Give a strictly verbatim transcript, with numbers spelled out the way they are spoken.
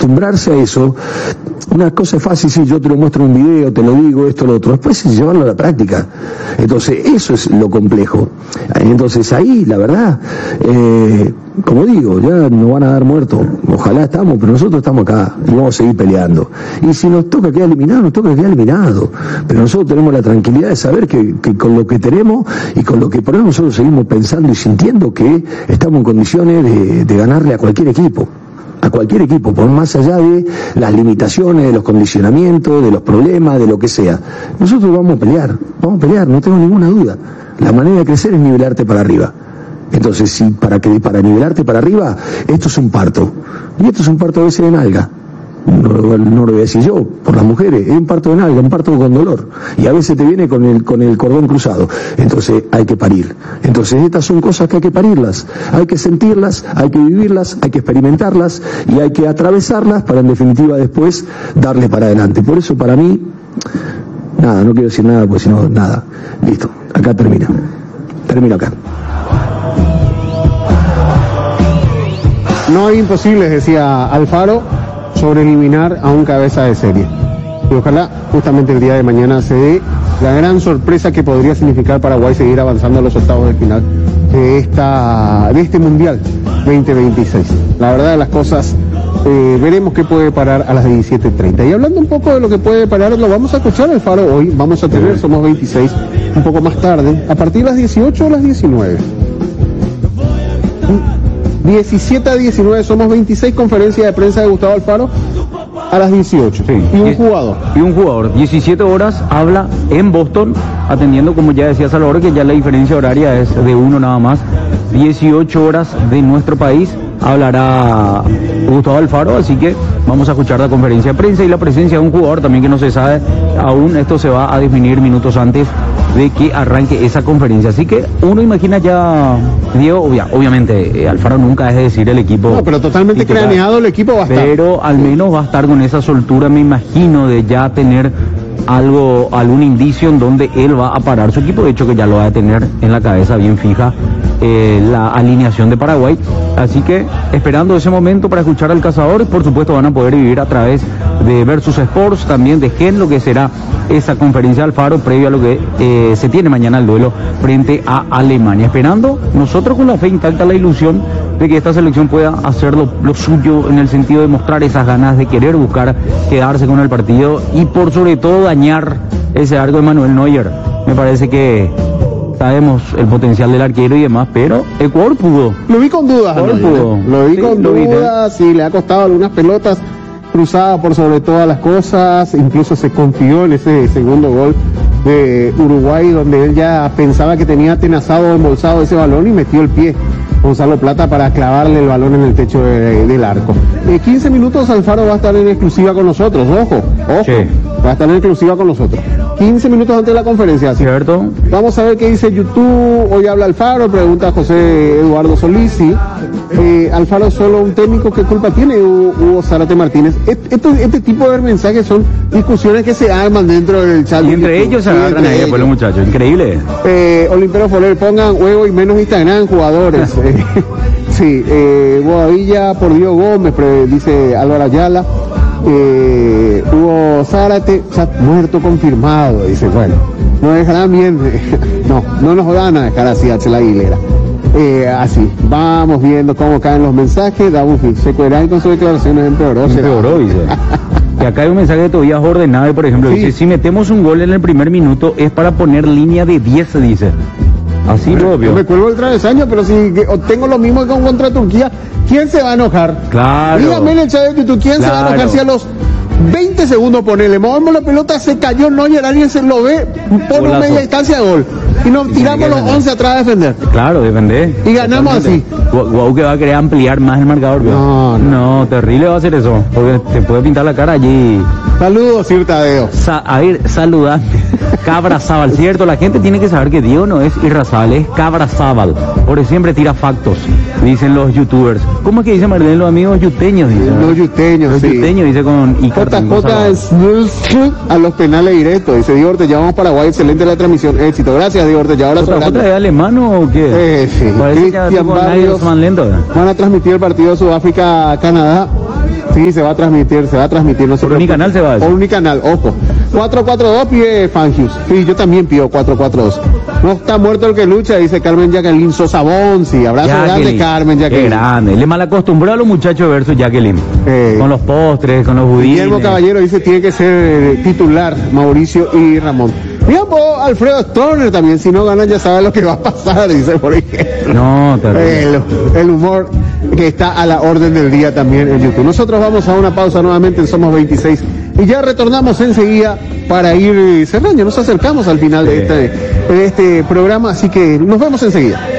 acostumbrarse a eso. Una cosa es fácil, sí, yo te lo muestro en un video, te lo digo, esto, lo otro. Después es llevarlo a la práctica. Entonces, eso es lo complejo. Entonces, ahí, la verdad, eh, como digo, ya nos van a dar muertos. Ojalá estamos, pero nosotros estamos acá y vamos a seguir peleando. Y si nos toca quedar eliminados, nos toca quedar eliminados. Pero nosotros tenemos la tranquilidad de saber que, que con lo que tenemos y con lo que por eso nosotros seguimos pensando y sintiendo que estamos en condiciones de, de ganarle a cualquier equipo. A cualquier equipo, por más allá de las limitaciones, de los condicionamientos, de los problemas, de lo que sea. Nosotros vamos a pelear, vamos a pelear, no tengo ninguna duda. La manera de crecer es nivelarte para arriba. Entonces, si para que para nivelarte para arriba, esto es un parto. Y esto es un parto a veces de nalga. No, no lo voy a decir yo, por las mujeres, es un parto de nalga, un parto con dolor. Y a veces te viene con el, con el cordón cruzado. Entonces hay que parir. Entonces estas son cosas que hay que parirlas. Hay que sentirlas, hay que vivirlas, hay que experimentarlas y hay que atravesarlas para en definitiva después darle para adelante. Por eso para mí, nada, no quiero decir nada, pues si no, nada. Listo, acá termina. Termino acá. No hay imposibles, decía Alfaro, sobre eliminar a un cabeza de serie. Y ojalá justamente el día de mañana se dé la gran sorpresa que podría significar Paraguay seguir avanzando a los octavos de final de esta de este Mundial veinte veintiséis. La verdad de las cosas, eh, veremos qué puede parar a las diecisiete treinta. Y hablando un poco de lo que puede parar, lo vamos a escuchar al Faro hoy, vamos a tener, somos veintiséis, un poco más tarde, a partir de las dieciocho o las diecinueve. diecisiete a diecinueve, somos veintiséis, conferencia de prensa de Gustavo Alfaro a las dieciocho. Sí. Y un jugador. Y un jugador. diecisiete horas habla en Boston, atendiendo, como ya decía Salvador, que ya la diferencia horaria es de uno nada más. dieciocho horas de nuestro país hablará Gustavo Alfaro, así que vamos a escuchar la conferencia de prensa y la presencia de un jugador también que no se sabe aún. Esto se va a definir minutos antes de que arranque esa conferencia. Así que uno imagina ya, Diego, obvia, obviamente eh, Alfaro nunca es decir el equipo. No, pero totalmente titular, craneado el equipo va a estar. Pero al menos va a estar con esa soltura, me imagino, de ya tener algo, algún indicio en donde él va a parar su equipo. De hecho que ya lo va a tener en la cabeza bien fija eh, la alineación de Paraguay. Así que esperando ese momento para escuchar al cazador, y por supuesto van a poder vivir a través de Versus Sports, también de Gen, lo que será esa conferencia de Alfaro previo a lo que eh, se tiene mañana el duelo frente a Alemania. Esperando nosotros con la fe intacta, la ilusión de que esta selección pueda hacer lo, lo suyo en el sentido de mostrar esas ganas de querer buscar quedarse con el partido y por sobre todo dañar ese arco de Manuel Neuer. Me parece que sabemos el potencial del arquero y demás, pero Ecuador pudo. Lo vi con dudas, Ecuador ¿no? pudo. Lo vi Sí, con lo vi, dudas, sí, le ha costado algunas pelotas cruzadas por sobre todas las cosas, incluso se confió en ese segundo gol de Uruguay, donde él ya pensaba que tenía atenazado o embolsado ese balón y metió el pie Gonzalo Plata para clavarle el balón en el techo de, del arco. Eh, quince minutos Alfaro va a estar en exclusiva con nosotros, ojo, ojo, sí. Va a estar en exclusiva con nosotros. quince minutos antes de la conferencia, ¿cierto? Vamos a ver qué dice YouTube. Hoy habla Alfaro, pregunta José Eduardo Solís. ¿Sí? Eh, Alfaro solo un técnico, ¿qué culpa tiene Hugo Zárate Martínez? Este, este, este tipo de mensajes son discusiones que se arman dentro del chat. Y entre ellos se agarran ahí después los muchachos, increíble. Eh, Olimpero Foler, pongan huevo y menos Instagram, jugadores. eh, sí, eh, Boadilla por Diego Gómez, pre, dice Álvaro Ayala. Eh, Hugo Zárate, chat muerto confirmado, dice, bueno, no dejarán bien, no, no nos van a dejar así, Axel Aguilera. Eh, así, vamos viendo cómo caen los mensajes. Dabu se cuerá con sus declaraciones empeoró. Empeoró, dice. Y acá hay un mensaje de Tobías Ordenado, por ejemplo, sí. Dice, si metemos un gol en el primer minuto es para poner línea de diez, dice. Así bueno, propio. Yo me cuelgo el travesaño, pero si obtengo lo mismo que contra Turquía, ¿quién se va a enojar? Claro. Dígame en el chat de YouTube, ¿quién claro. se va a enojar si a los veinte segundos ponele, movemos la pelota, se cayó Neuer, alguien se lo ve, pone una media distancia de gol y nos y tiramos los once atrás a defender? Claro, defender. Y ganamos totalmente. Así. Guau que va a querer ampliar más el marcador. No, no, no, terrible va a hacer eso, porque te puede pintar la cara allí. Saludos, Sir Tadeo. Sa a ver, saludante. Cabra Zabal, cierto, la gente tiene que saber que Diego no es Irrazabal, es Cabra Zabal, porque siempre tira factos, dicen los youtubers. ¿Cómo es que dicen Marlene los amigos yuteños? Dicen, los yuteños, los sí. yuteños, dice con J J es a los penales directos, dice Diego Ortega, vamos a Paraguay, excelente la transmisión, éxito, gracias Diego Ortega. Ahora ¿J J es alemán o qué? Eh, sí. Parece que Cristian Barrios más lento, ¿eh? Van a transmitir el partido de Sudáfrica-Canadá. Sí, se va a transmitir, se va a transmitir. No se Por Unicanal se va a decir. Por Unicanal, ojo. cuatro cuatro dos pide Fangius. Sí, yo también pido cuatro cuatro dos. No está muerto el que lucha, dice Carmen Jacqueline Sosa Bonzi. Abrazo grande, Carmen Jacqueline. Qué grande. Le mal acostumbró a los muchachos versus Jacqueline. Eh, con los postres, con los budines. Guillermo Caballero dice tiene que ser eh, titular Mauricio y Ramón. Mira, po, Alfredo Stoner también, si no ganan ya sabe lo que va a pasar, dice por ejemplo. No, terrible. El, el humor que está a la orden del día también en YouTube. Nosotros vamos a una pausa nuevamente en Somos veintiséis y ya retornamos enseguida para ir cerrando. Nos acercamos al final de este, de este programa, así que nos vemos enseguida.